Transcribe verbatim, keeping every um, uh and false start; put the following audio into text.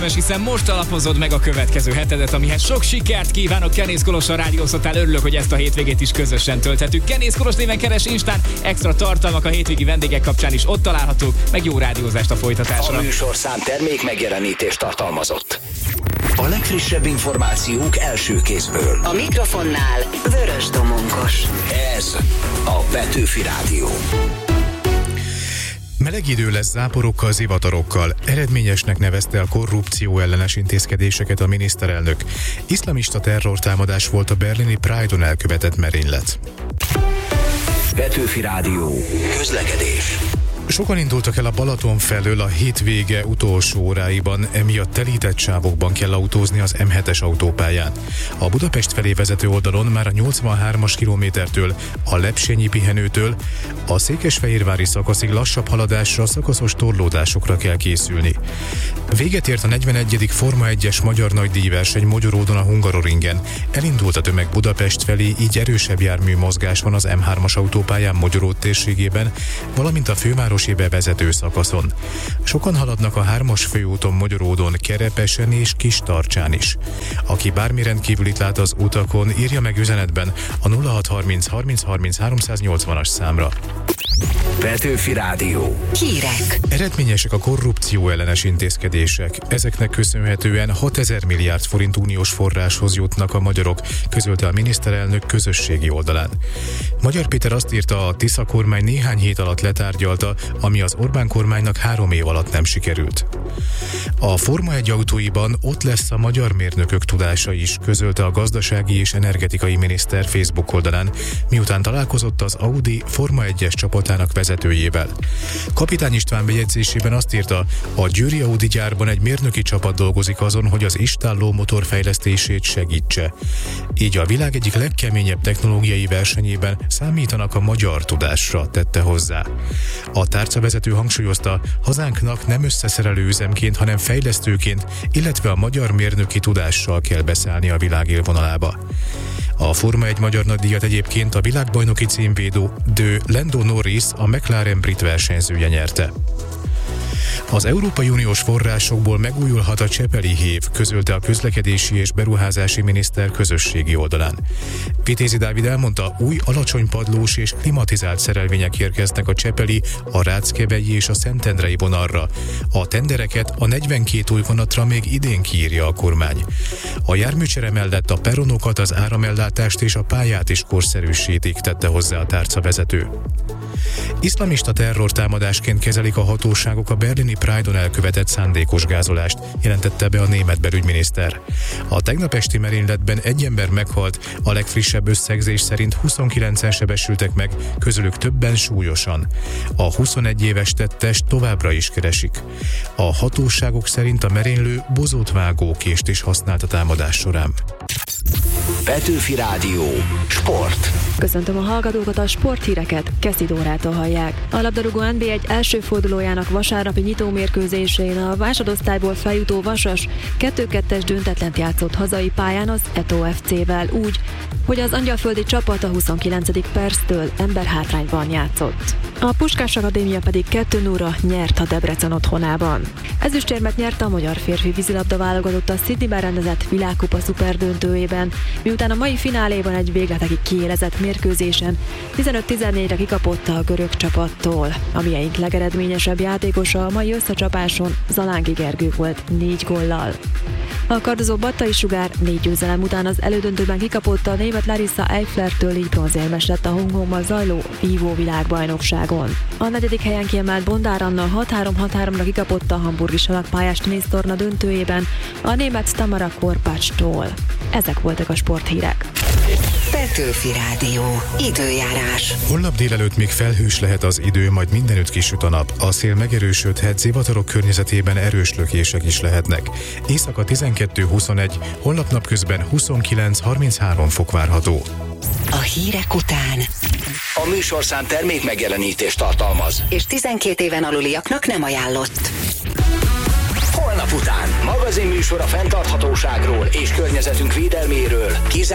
Hiszen most alapozod meg a következő hetedet, amihez sok sikert kívánok. Kenész Kolos a Rádiószotál, örülök, hogy ezt a hétvégét is közösen tölthetük. Kenész Kolos néven keres Instán, extra tartalmak a hétvégi vendégek kapcsán is ott találhatók, meg jó rádiózást a folytatásra. A műsorszám termék megjelenítést tartalmazott. A legfrissebb információk első kézből. A mikrofonnál Vörös Domonkos. Ez a Petőfi Rádió. Meleg idő lesz záporokkal, zivatarokkal. Eredményesnek nevezte a korrupció ellenes intézkedéseket a miniszterelnök. Iszlamista terrortámadás volt a berlini Pride-on elkövetett merénylet. Petőfi Rádió. Közlekedés. Sokan indultak el a Balaton felől a hétvége utolsó óráiban, emiatt telített sávokban kell autózni az em hetes autópályán. A Budapest felé vezető oldalon már a nyolcvanhármas kilométertől, a Lepsényi pihenőtől a székesfehérvári szakaszig lassabb haladásra, szakaszos torlódásokra kell készülni. Véget ért a negyvenegyedik Forma egyes magyar nagydíjverseny Mogyoródon a Hungaroringen. Elindult a tömeg Budapest felé, így erősebb jármű mozgás van az em hármas autópályán Mogyoród térségében, valamint a fővárosi bevezető szakaszon. Sokan haladnak a hármas főúton Mogyoródon, Kerepesen és Kistarcsán is. Aki bármi rendkívülit lát az utakon, írja meg üzenetben a nulla hat harminc harminc harminc háromszáznyolcvanas számra. Petőfi Rádió. Hírek. Eredményesek a korrupció ellenes intézkedések. Ezeknek köszönhetően hatezer milliárd forint uniós forráshoz jutnak a magyarok, közölte a miniszterelnök közösségi oldalán. Magyar Péter azt írta, a Tisza kormány néhány hét alatt letárgyalta, ami az Orbán kormánynak három év alatt nem sikerült. A Forma egy autóiban ott lesz a magyar mérnökök tudása is, közölte a gazdasági és energetikai miniszter Facebook oldalán, miután találkozott az Audi Forma egyes csapatának vezetőjével. Kapitány István bejegyzésében azt írta, a győri Audi gyárban egy mérnöki csapat dolgozik azon, hogy az istálló motor fejlesztését segítse. Így a világ egyik legkeményebb technológiai versenyében számítanak a magyar tudásra, tette hozzá. A tárcavezető hangsúlyozta, hazánknak nem összeszerelő üzemként, hanem fejlesztőként, illetve a magyar mérnöki tudással kell beszállni a világ élvonalába. A Forma egy magyar nagydíjat egyébként a világbajnoki címvédő de Lando Norris, a McLaren brit versenyzője nyerte. Az Európai Uniós forrásokból megújulhat a Csepeli hév, közölte a közlekedési és beruházási miniszter közösségi oldalán. Vitézi Dávid elmondta, új alacsonypadlós és klimatizált szerelvények érkeznek a Csepeli, a Ráckevei és a Szentendrei vonalra. A tendereket a negyvenkét új vonatra még idén kiírja a kormány. A járműcsere mellett a peronokat, az áramellátást és a pályát is korszerűsítik, tette hozzá a tárcavezető. Iszlamista terrortámadásként kezelik a hatóságok a berlini Pride-on elkövetett szándékos gázolást, jelentette be a német belügyminiszter. A tegnap esti merényletben egy ember meghalt, a legfrissebb összegzés szerint huszonkilencen sebesültek meg, közülük többen súlyosan. A huszonegy éves tettest továbbra is keresik. A hatóságok szerint a merénylő bozótvágókést is használt a támadás során. Petőfi Rádió. Sport. Köszöntöm a hallgatókat, a sporthíreket Keszi Dórától hallják. A labdarúgó en bé egy első fordulójának vasárnapi nyitómérkőzésén a másodosztályból feljutó Vasas kettő kettes döntetlent játszott hazai pályán az Eto ef cével úgy, hogy az angyalföldi csapat a huszonkilencedik perctől emberhátrányban játszott. A Puskás Akadémia pedig kettő nulla nyert a Debrecen otthonában. Ezüstérmet nyert a magyar férfi vízilabda válogatott a Sydneyben rendezett világkupa szuperdöntőjében, miután a mai fináléban egy végletekig kiélezett mérkőzésen tizenöt tizennégyre kikapott a görög csapattól. A mieink legeredményesebb játékosa a mai összecsapáson Zalánki Gergő volt négy góllal. A kardozó Battai Sugár négy győzelem után az elődöntőben kikapott a német Larissa Eiflertől, így bronzérmes lett a Hongkongban zajló vívó világbajnokságon. A negyedik helyen kiemelt Bondár Anna hat három hat háromra kikapott a hamburgi salakpályás tenisztorna döntőjében a német Tamara Korpácstól. Ezek voltak a sporthírek. Petőfi Rádió. Időjárás. Holnap délelőtt még felhős lehet az idő, majd mindenütt kisüt a nap. A szél megerősödhet, zivatarok környezetében erős lökések is lehetnek. Éjszaka tizenkettő huszonegy, holnap napközben huszonkilenc harminchárom fok várható. A hírek után A műsorszám termék megjelenítést tartalmaz. és tizenkét éven aluliaknak nem ajánlott. Holnap után magazinműsor a fenntarthatóságról és környezetünk védelméről.